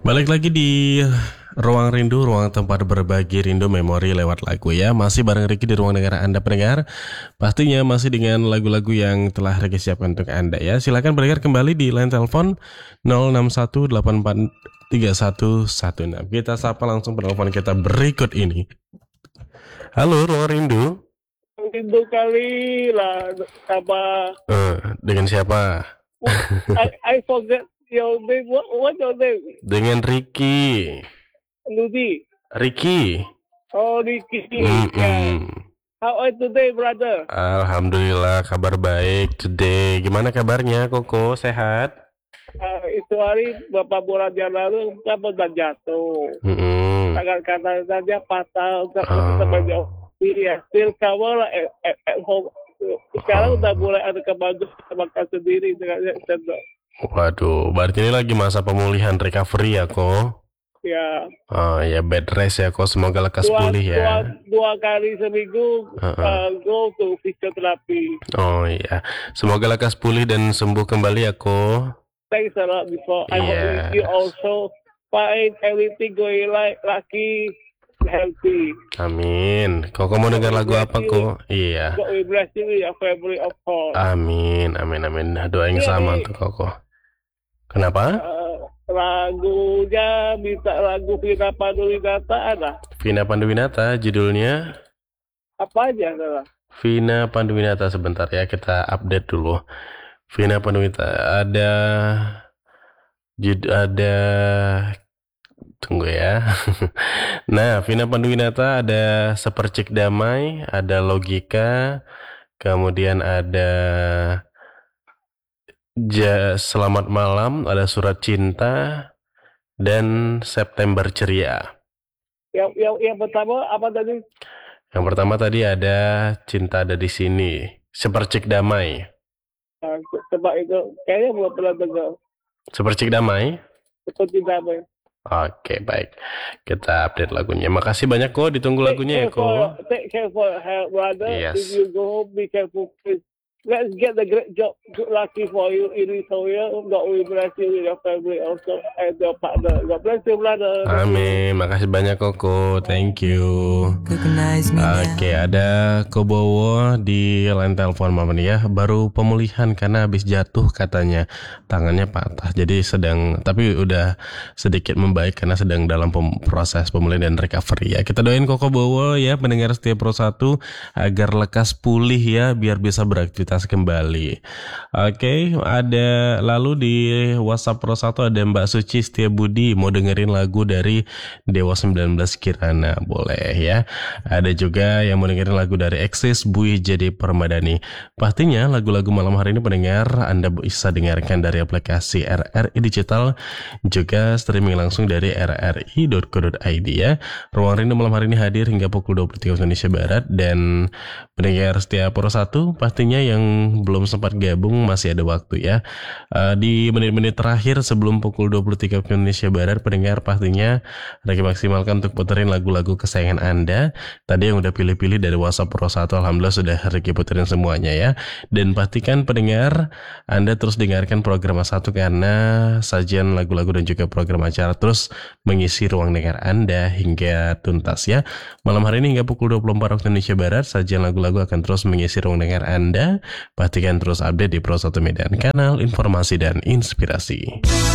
Balik lagi di Ruang Rindu, ruang tempat berbagi rindu memori lewat lagu ya. Masih bareng Ricky di ruang dengar Anda pendengar. Pastinya masih dengan lagu-lagu yang telah Ricky siapkan untuk Anda ya. Silakan berdengar kembali di line telepon 061843116. Kita sapa langsung penelpon kita berikut ini. Halo, Ruang Rindu. Rindu kali lah apa? Dengan siapa? I forget your name. What your name? Dengan Ricky. Ludi. Ricky. Oh, Ricky. Yeah. How are you today, brother? Alhamdulillah, kabar baik today. Gimana kabarnya, Koko? Sehat? Itu hari beberapa bulan yang lalu saya pernah jatuh. Tangan kanan saja patah. Iya, still cover at home. Sekarang udah mulai ada kebanggaan sendiri dengan sendok. Waduh, berarti ini lagi masa pemulihan recovery ya, Ko? Ya. Ya bed rest ya, Ko. Semoga lekas pulih ya. Dua kali seminggu go to physiotherapy. Oh iya, semoga lekas pulih dan sembuh kembali ya, Ko. Thanks a lot before. I hope you also find everything going lucky, healthy. Amin. Koko mau dengar lagu apa, Ko? Iya. God will bless you with your family of course. Amin. Doa yang sama untuk Koko. Kenapa? Lagunya minta lagu Vina Panduwinata ada. Vina Panduwinata judulnya apa aja salah? Vina Panduwinata, sebentar ya, kita update dulu. Vina Panduwinata ada tunggu ya. Nah, Vina Panduwinata ada Sepercik Damai, ada Logika, kemudian ada Selamat Malam, ada Surat Cinta, dan September Ceria. Yang pertama apa tadi? Yang pertama tadi ada Cinta Ada di Sini, Sepercik Damai. Coba itu kayaknya belum pernah dengar. Sepercik Damai? Sepercik Damai. Oke, baik. Kita update lagunya. Makasih banyak, Ko. Ditunggu lagunya ya, Ko. Take care for help, brother. Yes. If you go home, be careful, please. Let's get the great job. Good lucky for you in this year. God will bless you with your family also and your partner. God bless you, brother. Amin. Makasih banyak, Koko. Thank you. Oke, ada Kobowo di line telepon Mama ya. Baru pemulihan karena habis jatuh katanya. Tangannya patah. Jadi tapi udah sedikit membaik karena sedang dalam proses pemulihan dan recovery ya. Kita doain Kobowo ya, pendengar setia Pro 1 agar lekas pulih ya, biar bisa beraktivitas kembali. Oke, ada lalu di WhatsApp Pro 1 ada Mbak Suci Setiabudi mau dengerin lagu dari Dewa 19 Kirana, boleh ya. Ada juga yang mau dengerin lagu dari Eksis Bui Jadi Permadani. Pastinya lagu-lagu malam hari ini pendengar Anda bisa dengarkan dari aplikasi RRI Digital, juga streaming langsung dari rri.co.id ya. Ruang Rindu malam hari ini hadir hingga pukul 23 Indonesia Barat, dan pendengar setia Pro 1 pastinya yang belum sempat gabung masih ada waktu ya. Di menit-menit terakhir sebelum pukul 23 Indonesia Barat, pendengar pastinya Ricky maksimalkan untuk puterin lagu-lagu kesayangan Anda. Tadi yang udah pilih-pilih dari WhatsApp Pro 1, alhamdulillah sudah Ricky puterin semuanya ya. Dan pastikan pendengar Anda terus dengarkan program A1 karena sajian lagu-lagu dan juga program acara terus mengisi ruang dengar Anda hingga tuntas ya. Malam hari ini hingga pukul 24 waktu Indonesia Barat, sajian lagu-lagu akan terus mengisi ruang dengar Anda. Pastikan terus update di Pro 1 Medan, kanal informasi dan inspirasi.